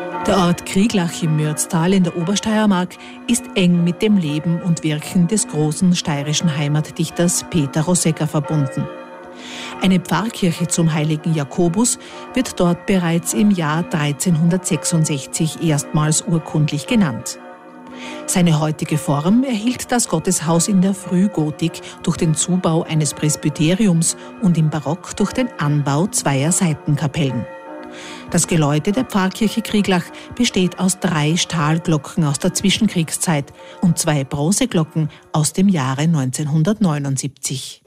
Der Ort Krieglach im Mürztal in der Obersteiermark ist eng mit dem Leben und Wirken des großen steirischen Heimatdichters Peter Rosegger verbunden. Eine Pfarrkirche zum heiligen Jakobus wird dort bereits im Jahr 1366 erstmals urkundlich genannt. Seine heutige Form erhielt das Gotteshaus in der Frühgotik durch den Zubau eines Presbyteriums und im Barock durch den Anbau zweier Seitenkapellen. Das Geläute der Pfarrkirche Krieglach besteht aus 3 Stahlglocken aus der Zwischenkriegszeit und 2 Bronzeglocken aus dem Jahre 1979.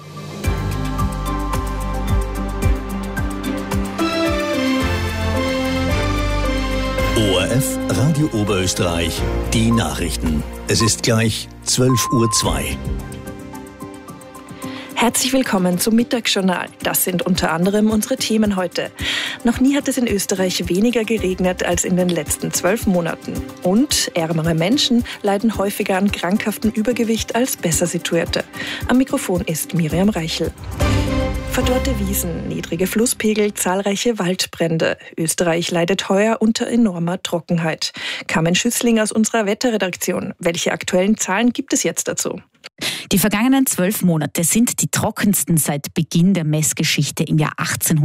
ORF Radio Oberösterreich, die Nachrichten. Es ist gleich 12:02 Uhr. Herzlich willkommen zum Mittagsjournal. Das sind unter anderem unsere Themen heute. Noch nie hat es in Österreich weniger geregnet als in den letzten 12 Monaten. Und ärmere Menschen leiden häufiger an krankhaftem Übergewicht als besser Situierte. Am Mikrofon ist Miriam Reichel. Verdorrte Wiesen, niedrige Flusspegel, zahlreiche Waldbrände. Österreich leidet heuer unter enormer Trockenheit. Carmen Schüssling aus unserer Wetterredaktion. Welche aktuellen Zahlen gibt es jetzt dazu? Die vergangenen 12 Monate sind die trockensten seit Beginn der Messgeschichte im Jahr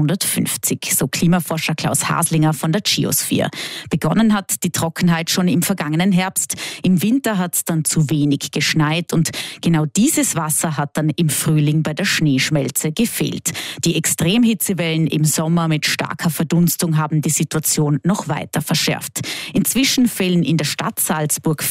1850, so Klimaforscher Klaus Haslinger von der Geosphere. Begonnen hat die Trockenheit schon im vergangenen Herbst. Im Winter hat es dann zu wenig geschneit und genau dieses Wasser hat dann im Frühling bei der Schneeschmelze gefehlt. Die Extremhitzewellen im Sommer mit starker Verdunstung haben die Situation noch weiter verschärft. Inzwischen fällen in der Stadt Salzburg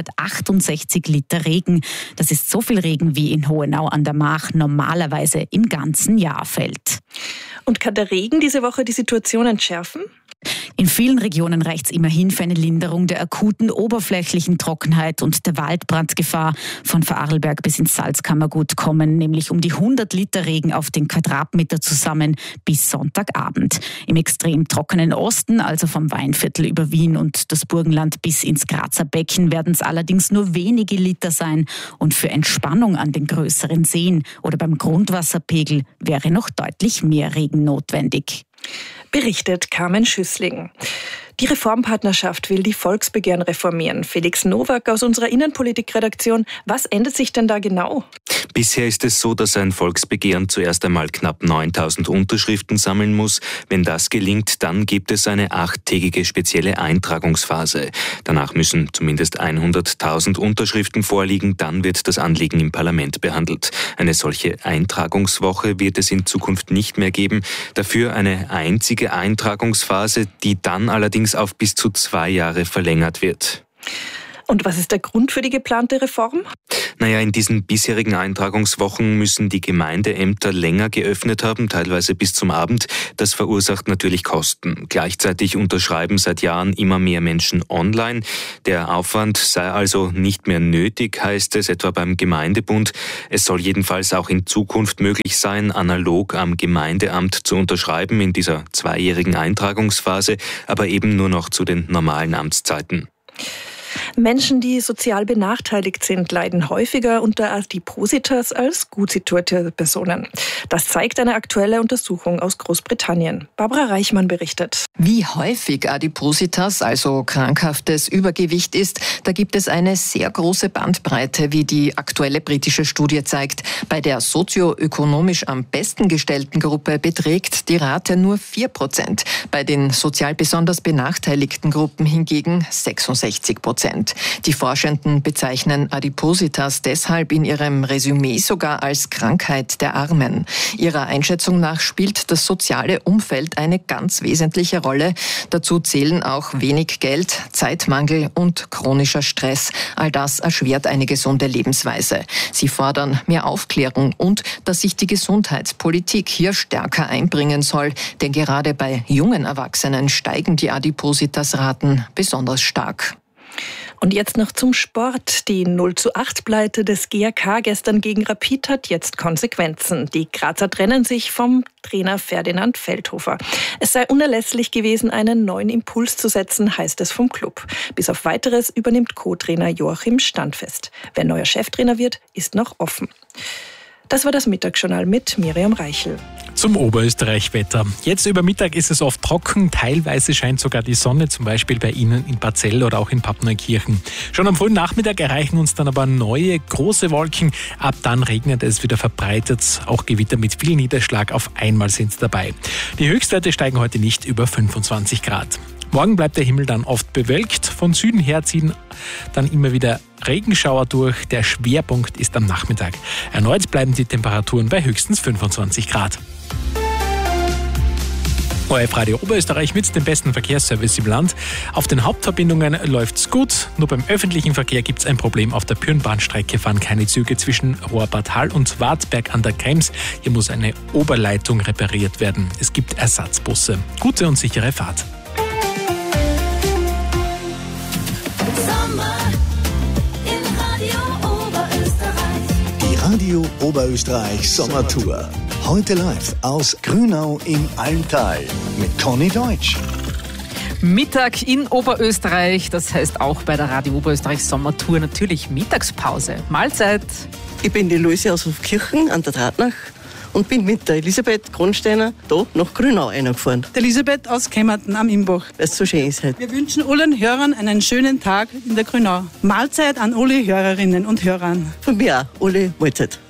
468 Liter Regen. Das ist so viel Regen, wie in Hohenau an der Mach normalerweise im ganzen Jahr fällt. Und kann der Regen diese Woche die Situation entschärfen? In vielen Regionen reicht es immerhin für eine Linderung der akuten oberflächlichen Trockenheit und der Waldbrandgefahr. Von Vorarlberg bis ins Salzkammergut kommen nämlich um die 100 Liter Regen auf den Quadratmeter zusammen bis Sonntagabend. Im extrem trockenen Osten, also vom Weinviertel über Wien und das Burgenland bis ins Grazer Becken, werden es allerdings nur wenige Liter sein. Und für Entspannung an den größeren Seen oder beim Grundwasserpegel wäre noch deutlich mehr Regen notwendig. Berichtet Carmen Schüssling. Die Reformpartnerschaft will die Volksbegehren reformieren. Felix Nowak aus unserer Innenpolitikredaktion. Was ändert sich denn da genau? Bisher ist es so, dass ein Volksbegehren zuerst einmal knapp 9.000 Unterschriften sammeln muss. Wenn das gelingt, dann gibt es eine 8-tägige spezielle Eintragungsphase. Danach müssen zumindest 100.000 Unterschriften vorliegen. Dann wird das Anliegen im Parlament behandelt. Eine solche Eintragungswoche wird es in Zukunft nicht mehr geben. Dafür eine einzige Eintragungsphase, die dann allerdings auf bis zu 2 Jahre verlängert wird. Und was ist der Grund für die geplante Reform? In diesen bisherigen Eintragungswochen müssen die Gemeindeämter länger geöffnet haben, teilweise bis zum Abend. Das verursacht natürlich Kosten. Gleichzeitig unterschreiben seit Jahren immer mehr Menschen online. Der Aufwand sei also nicht mehr nötig, heißt es etwa beim Gemeindebund. Es soll jedenfalls auch in Zukunft möglich sein, analog am Gemeindeamt zu unterschreiben in dieser 2-jährigen Eintragungsphase, aber eben nur noch zu den normalen Amtszeiten. Menschen, die sozial benachteiligt sind, leiden häufiger unter Adipositas als gut situierte Personen. Das zeigt eine aktuelle Untersuchung aus Großbritannien. Barbara Reichmann berichtet. Wie häufig Adipositas, also krankhaftes Übergewicht ist, da gibt es eine sehr große Bandbreite, wie die aktuelle britische Studie zeigt. Bei der sozioökonomisch am besten gestellten Gruppe beträgt die Rate nur 4%. Bei den sozial besonders benachteiligten Gruppen hingegen 66%. Die Forschenden bezeichnen Adipositas deshalb in ihrem Resümee sogar als Krankheit der Armen. Ihrer Einschätzung nach spielt das soziale Umfeld eine ganz wesentliche Rolle. Dazu zählen auch wenig Geld, Zeitmangel und chronischer Stress. All das erschwert eine gesunde Lebensweise. Sie fordern mehr Aufklärung und dass sich die Gesundheitspolitik hier stärker einbringen soll, denn gerade bei jungen Erwachsenen steigen die Adipositas-Raten besonders stark. Und jetzt noch zum Sport. Die 0:8-Pleite des GAK gestern gegen Rapid hat jetzt Konsequenzen. Die Grazer trennen sich vom Trainer Ferdinand Feldhofer. Es sei unerlässlich gewesen, einen neuen Impuls zu setzen, heißt es vom Club. Bis auf Weiteres übernimmt Co-Trainer Joachim Standfest. Wer neuer Cheftrainer wird, ist noch offen. Das war das Mittagsjournal mit Miriam Reichel. Zum Oberösterreich-Wetter. Jetzt über Mittag ist es oft trocken, teilweise scheint sogar die Sonne, zum Beispiel bei Ihnen in Parzell oder auch in Pappneukirchen. Schon am frühen Nachmittag erreichen uns dann aber neue, große Wolken. Ab dann regnet es wieder verbreitet, auch Gewitter mit viel Niederschlag auf einmal sind dabei. Die Höchstwerte steigen heute nicht über 25 Grad. Morgen bleibt der Himmel dann oft bewölkt. Von Süden her ziehen dann immer wieder Regenschauer durch. Der Schwerpunkt ist am Nachmittag. Erneut bleiben die Temperaturen bei höchstens 25 Grad. ORF Radio Oberösterreich mit dem besten Verkehrsservice im Land. Auf den Hauptverbindungen läuft's gut. Nur beim öffentlichen Verkehr gibt's ein Problem. Auf der Pürnbahnstrecke fahren keine Züge zwischen Rohrbad Hall und Wartberg an der Krems. Hier muss eine Oberleitung repariert werden. Es gibt Ersatzbusse. Gute und sichere Fahrt. Die Radio Oberösterreich Sommertour. Heute live aus Grünau im Almtal mit Conny Deutsch. Mittag in Oberösterreich, das heißt auch bei der Radio Oberösterreich Sommertour natürlich Mittagspause, Mahlzeit. Ich bin die Luise aus Hofkirchen an der Drahtnach und bin mit der Elisabeth Kronsteiner da nach Grünau reingefahren. Der Elisabeth aus Kemmerten am Imbach. Weil es so schön ist heute. Wir wünschen allen Hörern einen schönen Tag in der Grünau. Mahlzeit an alle Hörerinnen und Hörern. Von mir auch, alle Mahlzeit.